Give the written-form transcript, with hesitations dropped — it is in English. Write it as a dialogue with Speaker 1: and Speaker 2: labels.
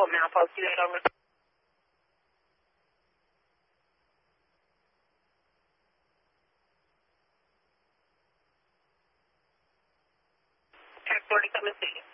Speaker 1: for me. I'll see you later. Airport, come and see you.